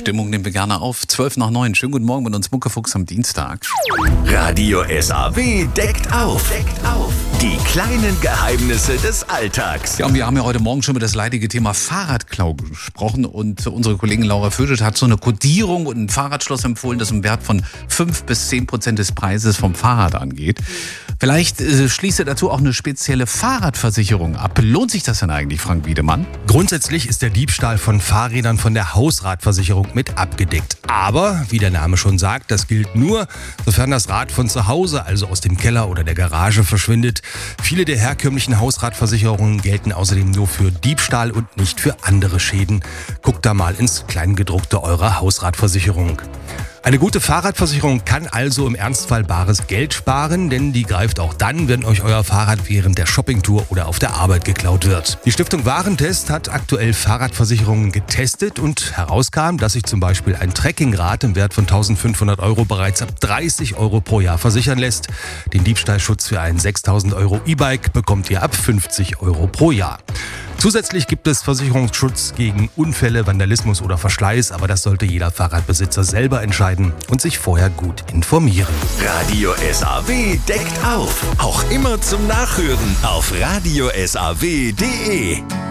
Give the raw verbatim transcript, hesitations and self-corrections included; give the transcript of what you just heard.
Stimmung nehmen wir gerne auf. zwölf nach neun. Schönen guten Morgen mit uns Muckefuchs am Dienstag. Radio S A W deckt auf. Deckt auf. Die kleinen Geheimnisse des Alltags. Ja, und wir haben ja heute Morgen schon über das leidige Thema Fahrradklau gesprochen und unsere Kollegin Laura Födet hat so eine Kodierung und ein Fahrradschloss empfohlen, das im Wert von fünf bis zehn Prozent des Preises vom Fahrrad angeht. Vielleicht äh, schließt er dazu auch eine spezielle Fahrradversicherung ab. Lohnt sich das denn eigentlich, Frank Wiedemann? Grundsätzlich ist der Diebstahl von Fahrrädern von der Hausratversicherung mit abgedeckt. Aber, wie der Name schon sagt, das gilt nur, sofern das Rad von zu Hause, also aus dem Keller oder der Garage, verschwindet. Viele der herkömmlichen Hausratversicherungen gelten außerdem nur für Diebstahl und nicht für andere Schäden. Guckt da mal ins Kleingedruckte eurer Hausratversicherung. Eine gute Fahrradversicherung kann also im Ernstfall bares Geld sparen, denn die greift auch dann, wenn euch euer Fahrrad während der Shoppingtour oder auf der Arbeit geklaut wird. Die Stiftung Warentest hat aktuell Fahrradversicherungen getestet und herauskam, dass sich zum Beispiel ein Trekkingrad im Wert von eintausendfünfhundert Euro bereits ab dreißig Euro pro Jahr versichern lässt. Den Diebstahlschutz für ein sechstausend Euro E-Bike bekommt ihr ab fünfzig Euro pro Jahr. Zusätzlich gibt es Versicherungsschutz gegen Unfälle, Vandalismus oder Verschleiß, aber das sollte jeder Fahrradbesitzer selber entscheiden und sich vorher gut informieren. Radio S A W deckt auf. Auch immer zum Nachhören auf radio s a w punkt d e.